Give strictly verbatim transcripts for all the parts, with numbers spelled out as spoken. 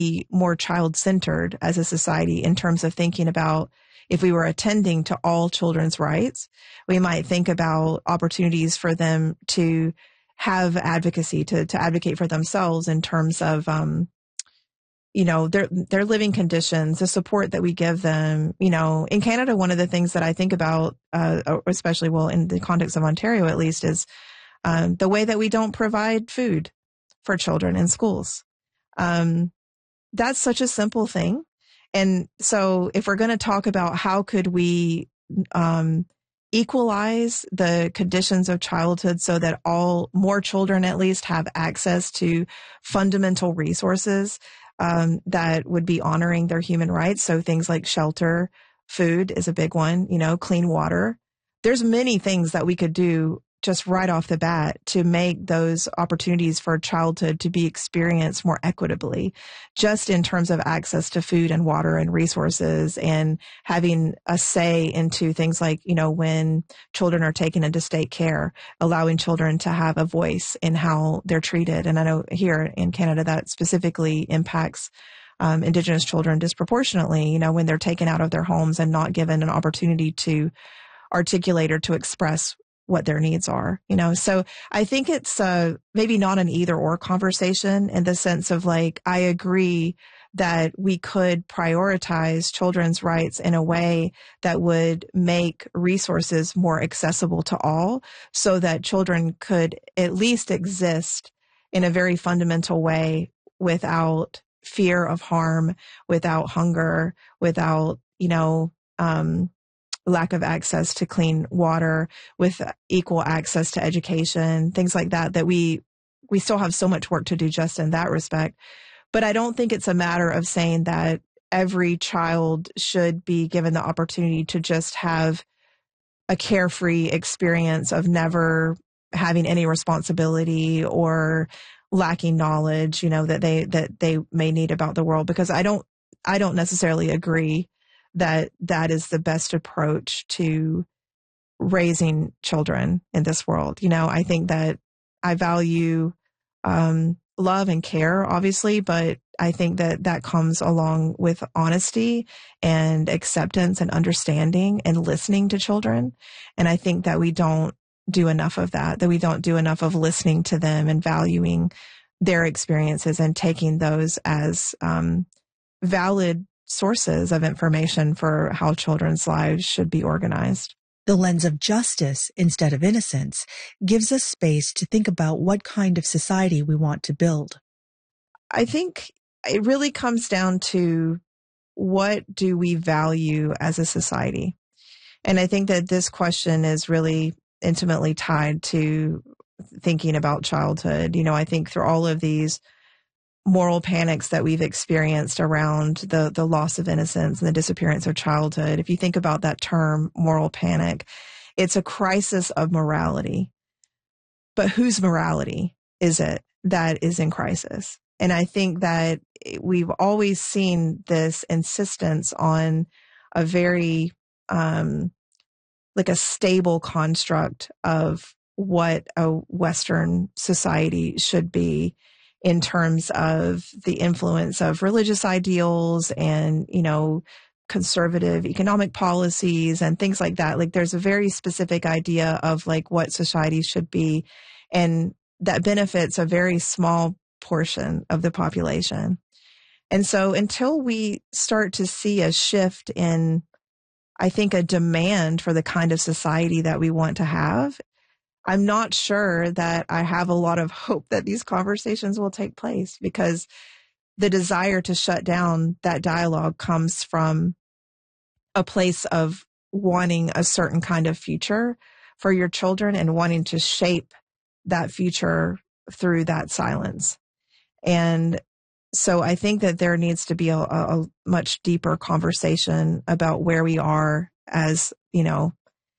be more child-centered as a society in terms of thinking about if we were attending to all children's rights, we might think about opportunities for them to have advocacy, to, to advocate for themselves in terms of, um, you know, their, their living conditions, the support that we give them. You know, in Canada, one of the things that I think about, uh, especially, well, in the context of Ontario, at least, is um, the way that we don't provide food for children in schools. Um, that's such a simple thing. And so if we're going to talk about how could we um, equalize the conditions of childhood so that all more children at least have access to fundamental resources um, that would be honoring their human rights. So things like shelter, food is a big one, you know, clean water. There's many things that we could do just right off the bat to make those opportunities for childhood to be experienced more equitably, just in terms of access to food and water and resources, and having a say into things like, you know, when children are taken into state care, allowing children to have a voice in how they're treated. And I know here in Canada that specifically impacts um, Indigenous children disproportionately, you know, when they're taken out of their homes and not given an opportunity to articulate or to express what their needs are, you know. So I think it's uh, maybe not an either or conversation in the sense of like, I agree that we could prioritize children's rights in a way that would make resources more accessible to all so that children could at least exist in a very fundamental way without fear of harm, without hunger, without, you know, um, lack of access to clean water, with equal access to education, things like that, that we, we still have so much work to do just in that respect. But I don't think it's a matter of saying that every child should be given the opportunity to just have a carefree experience of never having any responsibility or lacking knowledge, you know, that they, that they may need about the world, because I don't, I don't necessarily agree that that is the best approach to raising children in this world. You know, I think that I value um, love and care, obviously, but I think that that comes along with honesty and acceptance and understanding and listening to children. And I think that we don't do enough of that, that we don't do enough of listening to them and valuing their experiences and taking those as um, valid sources of information for how children's lives should be organized. The lens of justice instead of innocence gives us space to think about what kind of society we want to build. I think it really comes down to what do we value as a society? And I think that this question is really intimately tied to thinking about childhood. You know, I think through all of these moral panics that we've experienced around the, the loss of innocence and the disappearance of childhood, if you think about that term, moral panic, it's a crisis of morality. But whose morality is it that is in crisis? And I think that we've always seen this insistence on a very, um, like a stable construct of what a Western society should be, in terms of the influence of religious ideals and, you know, conservative economic policies and things like that. Like there's a very specific idea of like what society should be, and that benefits a very small portion of the population. And so until we start to see a shift in, I think, a demand for the kind of society that we want to have, I'm not sure that I have a lot of hope that these conversations will take place, because the desire to shut down that dialogue comes from a place of wanting a certain kind of future for your children and wanting to shape that future through that silence. And so I think that there needs to be a, a much deeper conversation about where we are as, you know,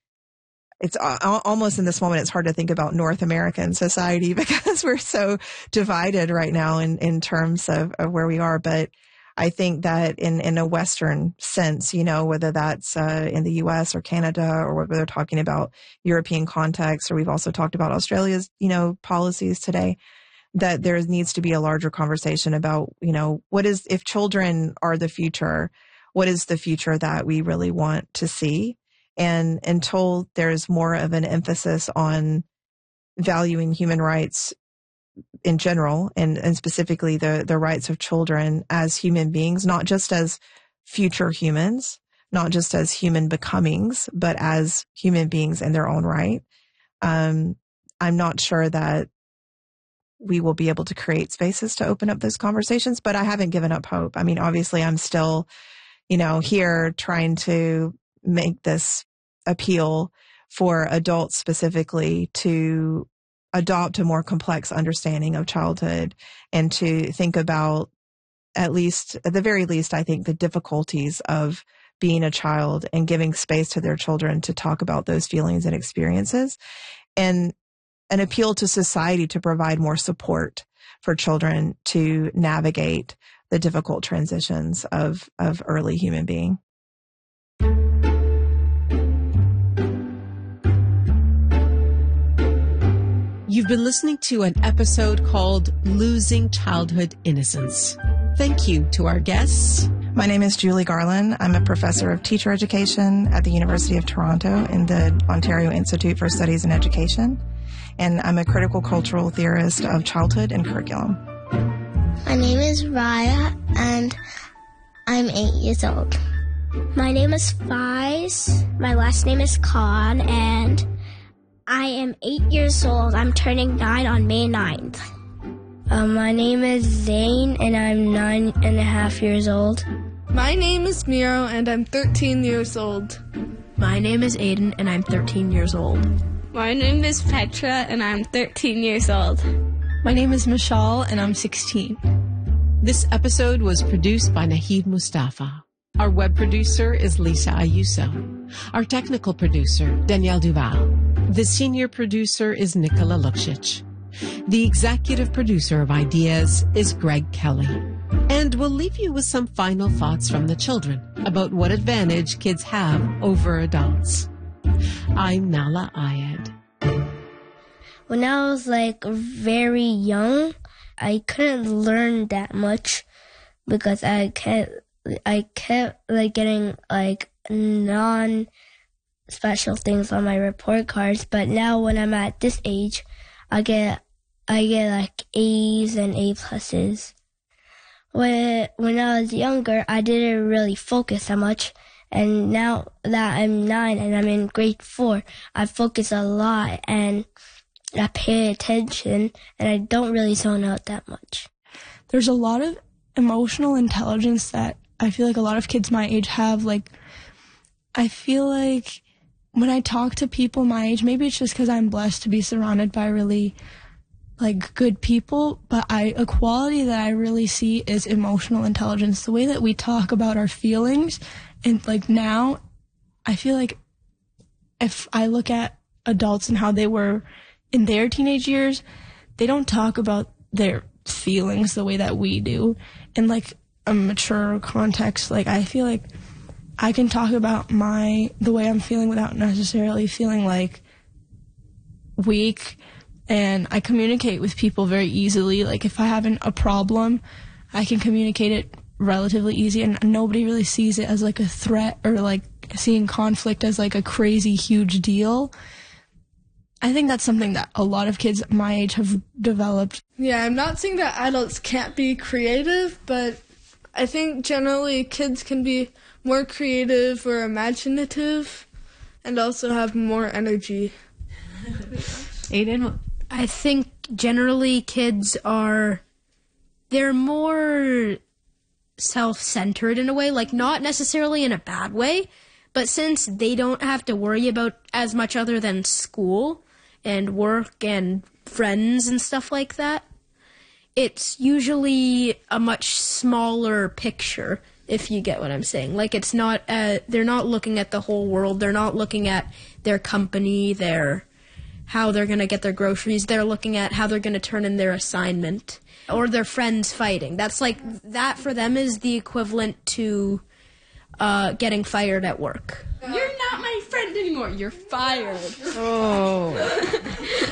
it's almost in this moment, it's hard to think about North American society because we're so divided right now in, in terms of, of where we are. But I think that in, in a Western sense, you know, whether that's uh, in the U S or Canada, or whether they're talking about European context, or we've also talked about Australia's, you know, policies today, that there needs to be a larger conversation about, you know, what is, if children are the future, what is the future that we really want to see? And until there's more of an emphasis on valuing human rights in general, and, and specifically the, the rights of children as human beings, not just as future humans, not just as human becomings, but as human beings in their own right, um, I'm not sure that we will be able to create spaces to open up those conversations, but I haven't given up hope. I mean, obviously I'm still, you know, here trying to make this appeal for adults specifically to adopt a more complex understanding of childhood and to think about, at least, at the very least, I think the difficulties of being a child and giving space to their children to talk about those feelings and experiences, and an appeal to society to provide more support for children to navigate the difficult transitions of, of early human being. You've been listening to an episode called Losing Childhood Innocence. Thank you to our guests. My name is Julie Garland. I'm a professor of teacher education at the University of Toronto in the Ontario Institute for Studies in Education. And I'm a critical cultural theorist of childhood and curriculum. My name is Raya, and I'm eight years old. My name is Faiz. My last name is Khan, and I am eight years old. I'm turning nine on May ninth. Uh, my name is Zane, and I'm nine and a half years old. My name is Miro, and I'm thirteen years old. My name is Aiden, and I'm thirteen years old. My name is Petra, and I'm thirteen years old. My name is Mishal, and I'm sixteen. This episode was produced by Nahid Mustafa. Our web producer is Lisa Ayuso. Our technical producer, Danielle Duval. The senior producer is Nicola Lukšić. The executive producer of Ideas is Greg Kelly. And we'll leave you with some final thoughts from the children about what advantage kids have over adults. I'm Nala Ayed. When I was like very young, I couldn't learn that much because I kept, I kept like getting like non special things on my report cards. But now when I'm at this age, I get I get like A's and A pluses. When when I was younger, I didn't really focus that much, and now that I'm nine and I'm in grade four, I focus a lot and I pay attention, and I don't really zone out that much. There's a lot of emotional intelligence that I feel like a lot of kids my age have. Like, I feel like when I talk to people my age, maybe it's just because I'm blessed to be surrounded by really like good people, but I a quality that I really see is emotional intelligence. The way that we talk about our feelings, and like now, I feel like if I look at adults and how they were in their teenage years, they don't talk about their feelings the way that we do. In like a mature context, like I feel like I can talk about my the way I'm feeling without necessarily feeling like weak. And I communicate with people very easily. Like if I have an, a problem, I can communicate it relatively easy, and nobody really sees it as like a threat or like seeing conflict as like a crazy huge deal. I think that's something that a lot of kids my age have developed. Yeah, I'm not saying that adults can't be creative, but I think generally kids can be more creative or imaginative and also have more energy. Aiden? I think generally kids are, they're more self-centered in a way, like not necessarily in a bad way, but since they don't have to worry about as much other than school and work and friends and stuff like that, it's usually a much smaller picture, if you get what I'm saying. Like it's not, uh, they're not looking at the whole world, they're not looking at their company, their how they're going to get their groceries. They're looking at how they're going to turn in their assignment or their friends fighting. That's like, that for them is the equivalent to uh, getting fired at work. You're not my friend anymore. You're fired. Oh.